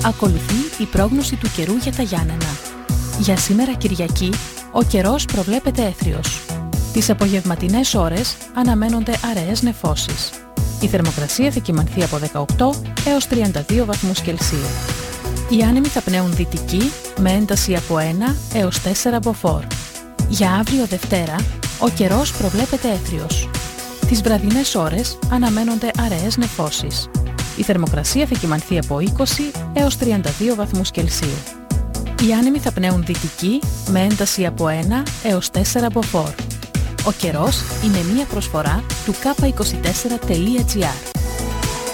Ακολουθεί η πρόγνωση του καιρού για τα Γιάννενα. Για σήμερα Κυριακή, ο καιρός προβλέπεται έθριος. Τις απογευματινές ώρες αναμένονται αραιές νεφώσεις. Η θερμοκρασία θα κυμανθεί από 18 έως 32 βαθμούς Κελσίου. Οι άνεμοι θα πνέουν δυτική με ένταση από 1 έως 4 μποφόρ. Για αύριο Δευτέρα, ο καιρός προβλέπεται έθριος. Τις βραδινές ώρες αναμένονται αραιές νεφώσεις. Η θερμοκρασία θα κυμανθεί από 20 έως 32 βαθμούς Κελσίου. Οι άνεμοι θα πνέουν δυτική με ένταση από 1 έως 4 μποφόρ. Ο καιρός είναι μία προσφορά του k24.gr.